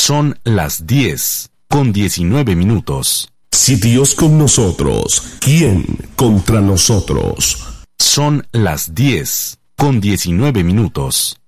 Son las 10:19. Si Dios con nosotros, ¿quién contra nosotros? Son las 10:19.